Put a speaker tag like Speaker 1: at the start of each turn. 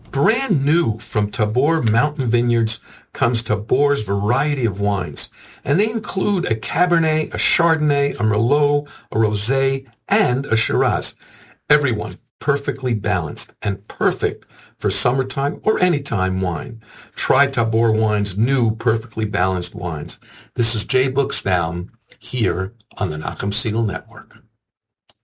Speaker 1: Brand new from Tabor Mountain Vineyards comes Tabor's variety of wines, and they include a Cabernet, a Chardonnay, a Merlot, a Rosé, and a Shiraz. Everyone perfectly balanced and perfect for summertime or anytime wine. Try Tabor Wine's new perfectly balanced wines. This is Jay Buchsbaum here on the Nachum Segal Network.